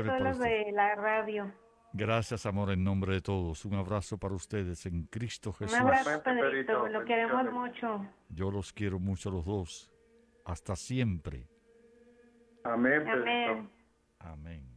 bendiciones todos para los usted. de la radio. Gracias, amor, en nombre de todos. Un abrazo para ustedes en Cristo Un Jesús. abrazo, Igualmente, Pedrito. Pedrito, Lo queremos bendiciones. mucho. Yo los quiero mucho a los dos. Hasta siempre. Amén, Pedrito. Amén. Amén.